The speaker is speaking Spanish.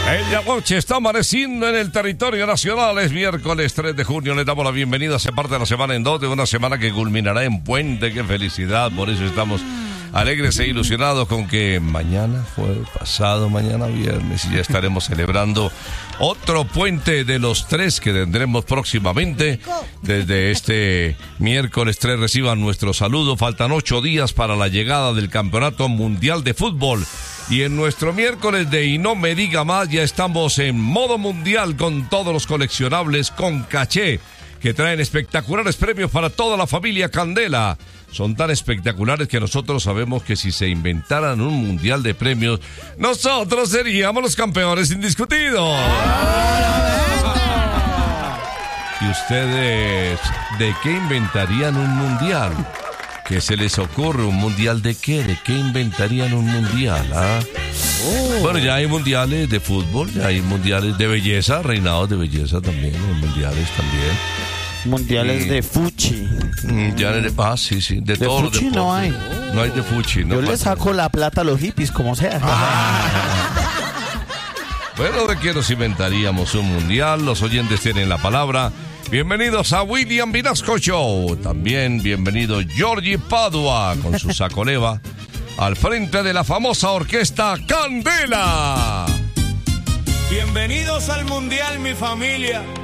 La noche está amaneciendo en el territorio nacional. Es miércoles 3 de junio. Le damos la bienvenida. Se parte la semana en dos, de una semana que culminará en puente. ¡Qué felicidad! Por eso estamos alegres e ilusionados con que mañana pasado mañana viernes, y ya estaremos celebrando otro puente de los 3 que tendremos próximamente. Desde este miércoles 3 reciban nuestro saludo. Faltan 8 días para la llegada del Campeonato Mundial de Fútbol. Y en nuestro miércoles de Y No Me Diga Más ya estamos en modo mundial con todos los coleccionables con caché que traen espectaculares premios para toda la familia Candela. Son tan espectaculares que nosotros sabemos que si se inventaran un mundial de premios, nosotros seríamos los campeones indiscutidos. ¿Y ustedes de qué inventarían un mundial? ¿Qué se les ocurre? ¿Un mundial de qué? ¿De qué inventarían un mundial? Bueno, ya hay mundiales de fútbol, ya hay mundiales de belleza, reinados de belleza también, mundiales también. Mundiales de fuchi. Sí, de todos los deportes. No hay. No hay de fuchi. Yo le saco la plata a los hippies, como sea. Bueno, ¿de qué nos inventaríamos un mundial? Los oyentes tienen la palabra. Bienvenidos a William Vinasco Show. También bienvenido Giorgi Padua con su sacoleva al frente de la famosa orquesta Candela. Bienvenidos al mundial, mi familia.